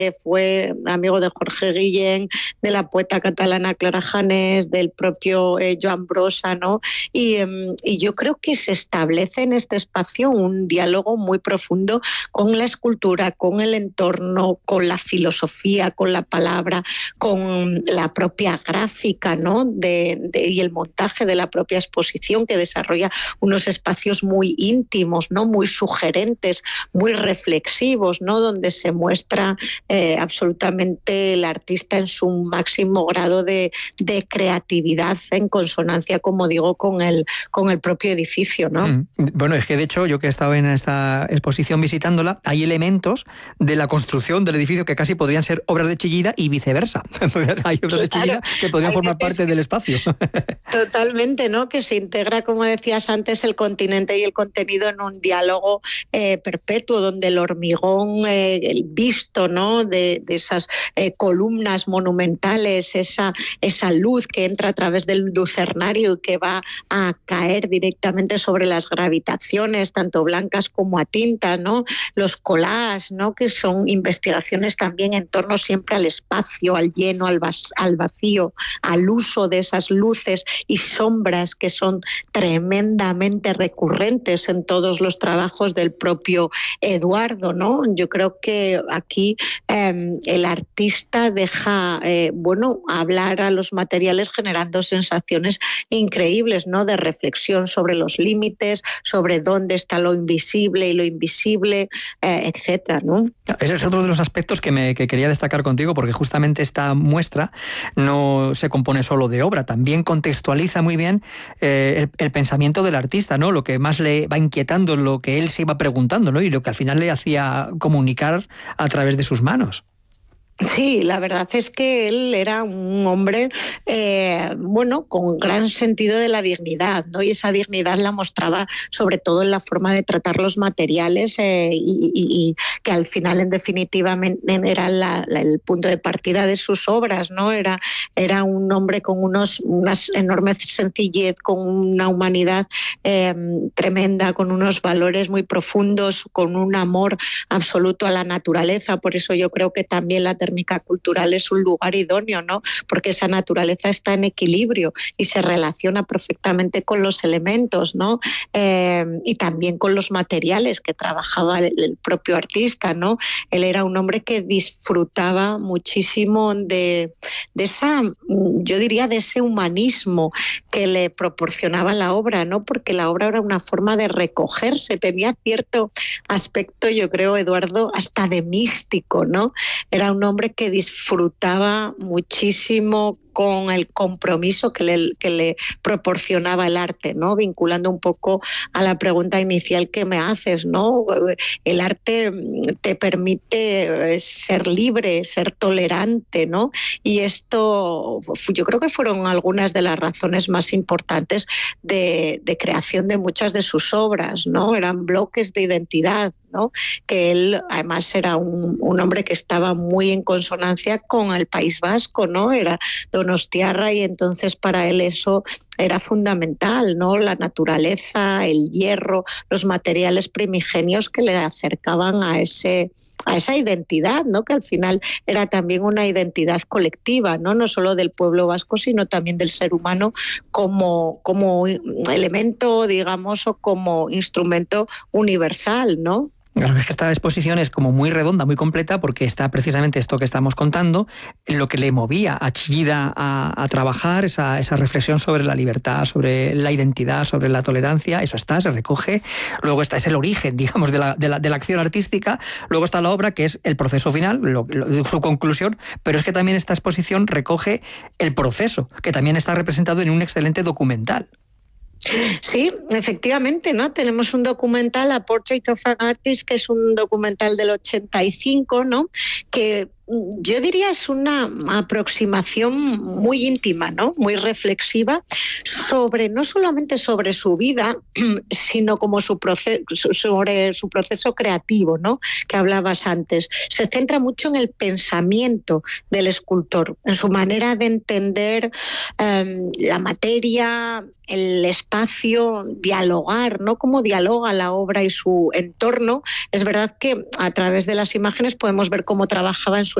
fue amigo de Jorge Guillén, de la poeta catalana Clara Janés, del propio Joan Brossa, ¿no? Y yo creo que se establece en este espacio un diálogo muy profundo con la escultura, con el entorno, con la filosofía, con la palabra, con la propia gráfica, ¿no? Y el montaje de la propia exposición, que desarrolla unos espacios muy íntimos, ¿no? Muy sugerentes, muy reflexivos, ¿no? Donde se muestra absolutamente el artista en su máximo grado de creatividad, en consonancia, como digo, con el propio edificio, ¿no? Bueno, es que de hecho yo que he estado en esta exposición visitándola, hay elementos de la construcción del edificio que casi podrían ser obras de Chillida y viceversa. Hay obras de Chillida que podrían formar parte del espacio. Totalmente, ¿no? Que se integra, como decías antes, el continente y el contenido en un diálogo perpetuo, donde el hormigón, el visto, ¿no? de esas columnas monumentales, esa luz que entra a través del lucernario y que va a caer directamente sobre las gravitaciones, tanto blancas como a tinta, ¿no? Los collages, ¿no? Que son investigaciones también en torno siempre al espacio, al lleno, al vacío, al uso de esas luces y sombras que son tremendamente recurrentes en todos los trabajos del propio Eduardo, ¿no? Yo creo que aquí el artista deja, hablar a los materiales generando sensaciones increíbles, ¿no? De reflexión sobre los límites, sobre dónde está lo invisible y lo invisible, etcétera, ¿no? Ese es otro de los aspectos que quería destacar contigo, porque justamente esta muestra no se compone solo de obra, también contextualiza muy bien el pensamiento del artista, ¿no? Lo que más le va inquietando, lo que él se iba preguntando, ¿no? Y lo que al final le hacía comunicar a través de sus manos. Sí, la verdad es que él era un hombre, con gran sentido de la dignidad, ¿no? Y esa dignidad la mostraba sobre todo en la forma de tratar los materiales y que al final, en definitiva, era el punto de partida de sus obras, ¿no? Era un hombre con una enorme sencillez, con una humanidad tremenda, con unos valores muy profundos, con un amor absoluto a la naturaleza. Por eso yo creo que también la térmica cultural es un lugar idóneo, ¿no? Porque esa naturaleza está en equilibrio y se relaciona perfectamente con los elementos, ¿no? Y también con los materiales que trabajaba el propio artista, ¿no? Él era un hombre que disfrutaba muchísimo de esa, yo diría, de ese humanismo que le proporcionaba la obra, ¿no? Porque la obra era una forma de recogerse, tenía cierto aspecto, yo creo, Eduardo, hasta de místico, ¿no? Era un hombre que disfrutaba muchísimo con el compromiso que le proporcionaba el arte, ¿no? Vinculando un poco a la pregunta inicial que me haces, ¿no? El arte te permite ser libre, ser tolerante, ¿no? Y esto yo creo que fueron algunas de las razones más importantes de creación de muchas de sus obras, ¿no? Eran bloques de identidad, ¿no? Que él además era un hombre que estaba muy en consonancia con el País Vasco, ¿no? Era donostiarra y entonces para él eso era fundamental, ¿no? La naturaleza, el hierro, los materiales primigenios que le acercaban a esa identidad, ¿no? Que al final era también una identidad colectiva, ¿no? No solo del pueblo vasco, sino también del ser humano como elemento, digamos, o como instrumento universal, ¿no? Claro, es que esta exposición es como muy redonda, muy completa, porque está precisamente esto que estamos contando, lo que le movía a Chillida a trabajar, esa reflexión sobre la libertad, sobre la identidad, sobre la tolerancia, eso está, se recoge. Luego es el origen, digamos, de la acción artística. Luego está la obra, que es el proceso final, su conclusión, pero es que también esta exposición recoge el proceso, que también está representado en un excelente documental. Sí, efectivamente, ¿no? Tenemos un documental, A Portrait of an Artist, que es un documental del 85, ¿no? Que yo diría es una aproximación muy íntima, ¿no? Muy reflexiva sobre no solamente sobre su vida, sino como sobre su proceso creativo, ¿no? Que hablabas antes. Se centra mucho en el pensamiento del escultor, en su manera de entender la materia, el espacio, dialogar, ¿no? Cómo dialoga la obra y su entorno. Es verdad que a través de las imágenes podemos ver cómo trabajaba en su